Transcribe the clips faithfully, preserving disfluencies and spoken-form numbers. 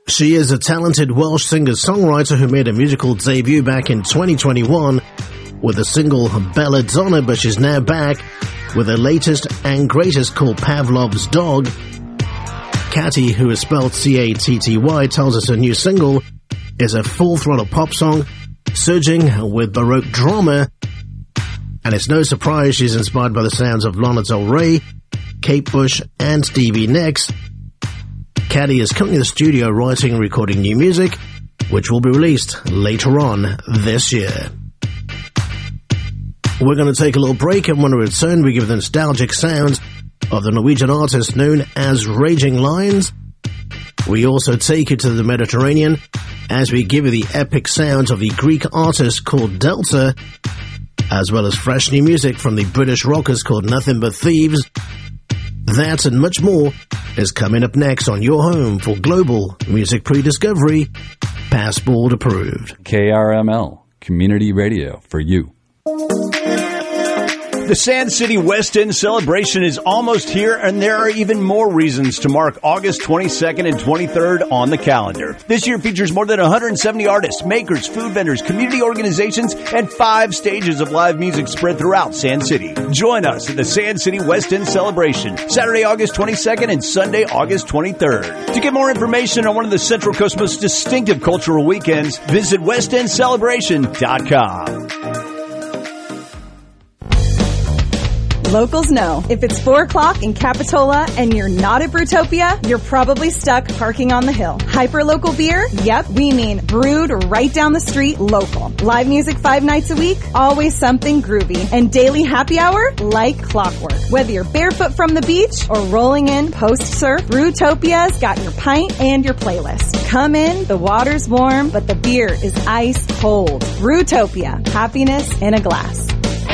She is a talented Welsh singer-songwriter who made a musical debut back in twenty twenty-one with the single Belladonna, but she's now back with her latest and greatest called Pavlov's Dog. Catty, who is spelled C A T T Y, tells us her new single is a full-throttle pop song, surging with Baroque drama, and it's no surprise she's inspired by the sounds of Lana Del Rey, Kate Bush, and Stevie Nicks. Catty is currently in the studio writing and recording new music, which will be released later on this year. We're going to take a little break, and when we return, we give the nostalgic sounds of the Norwegian artist known as Raging Lions. We also take you to the Mediterranean as we give you the epic sounds of the Greek artist called Delta, as well as fresh new music from the British rockers called Nothing But Thieves. That and much more is coming up next on your home for global music pre-discovery, Passport approved. K R M L, community radio for you. The Sand City West End celebration is almost here, and there are even more reasons to mark August twenty-second and twenty-third on the calendar. This year features more than one hundred seventy artists, makers, food vendors, community organizations, and five stages of live music spread throughout Sand City. Join us at the Sand City West End celebration, Saturday, August twenty-second and Sunday, August twenty-third. To get more information on one of the Central Coast's most distinctive cultural weekends, visit west end celebration dot com. Locals know, if it's four o'clock in Capitola and you're not at Brewtopia, you're probably stuck parking on the hill. Hyperlocal beer? Yep, we mean brewed right down the street, local. Live music five nights a week? Always something groovy. And daily happy hour? Like clockwork. Whether you're barefoot from the beach or rolling in post-surf, Brewtopia's got your pint and your playlist. Come in, the water's warm, but the beer is ice cold. Brewtopia. Happiness in a glass.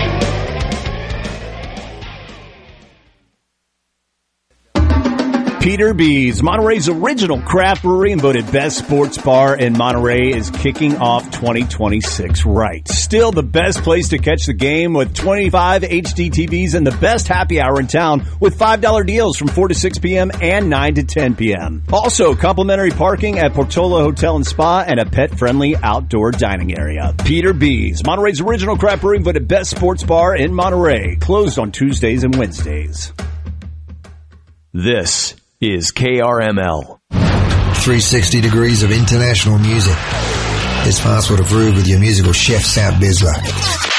Peter B's, Monterey's original craft brewery and voted best sports bar in Monterey, is kicking off twenty twenty-six right. Still the best place to catch the game with twenty-five H D T Vs and the best happy hour in town with five dollar deals from four to six p.m. and nine to ten p.m. Also, complimentary parking at Portola Hotel and Spa and a pet-friendly outdoor dining area. Peter B's, Monterey's original craft brewery and voted best sports bar in Monterey. Closed on Tuesdays and Wednesdays. This is K R M L. three hundred sixty degrees of international music. It's Passport approved with your musical chef, Sam Bisler.